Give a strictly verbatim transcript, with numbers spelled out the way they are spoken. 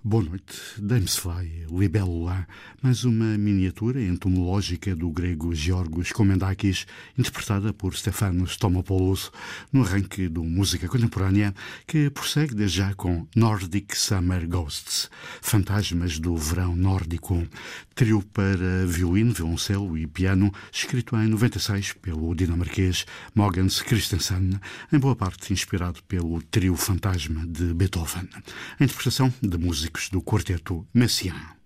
Boa noite. Damsfly, Libélula, mais uma miniatura entomológica do grego Georgos Komendakis, interpretada por Stefanos Tomopoulos, no arranque do Música Contemporânea, que prossegue desde já com Nordic Summer Ghosts, Fantasmas do Verão Nórdico, trio para violino, violoncelo e piano, escrito em noventa e seis pelo dinamarquês Mogens Christensen, em boa parte inspirado pelo trio Fantasma de Beethoven. A interpretação de músicos do quarteto Messiaen.